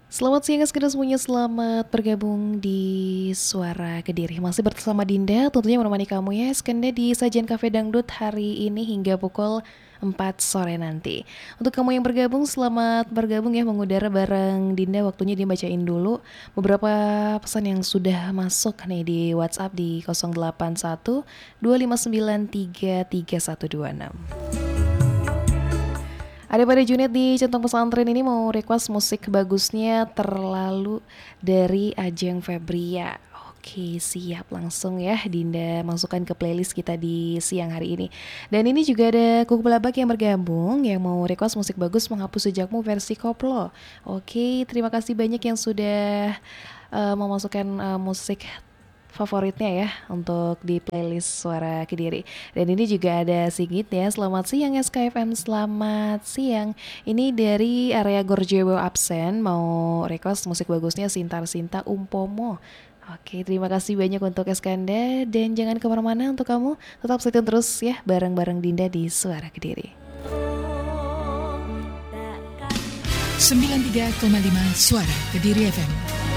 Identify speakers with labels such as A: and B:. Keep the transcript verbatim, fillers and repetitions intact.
A: Selamat siang sekedar semuanya, selamat bergabung di Suara Kediri. Masih bersama Dinda, tentunya menemani kamu ya Skanda di Sajian Cafe Dangdut hari ini hingga pukul empat sore nanti. Untuk kamu yang bergabung, selamat bergabung ya mengudara bareng Dinda. Waktunya dibacain dulu beberapa pesan yang sudah masuk nih di WhatsApp di nol delapan satu dua lima sembilan tiga tiga satu dua enam. Ada pada Junet di Centong Pesantren ini mau request musik bagusnya Terlalu dari Ajeng Febria. Oke, siap langsung ya Dinda masukkan ke playlist kita di siang hari ini. Dan ini juga ada Kuku Belabak yang bergabung yang mau request musik bagus Menghapus Jejakmu versi koplo. Oke, terima kasih banyak yang sudah uh, memasukkan uh, musik favoritnya ya untuk di playlist Suara Kediri. Dan ini juga ada Sigit ya. Selamat siang S K F M, selamat siang. Ini dari area Gorjewo absen mau request musik bagusnya Sintar Sinta Umpomo. Oke, terima kasih banyak untuk Eskanda dan jangan kemana-mana untuk kamu tetap stay tune terus ya bareng-bareng Dinda di Suara Kediri.
B: sembilan puluh tiga koma lima Suara Kediri F M.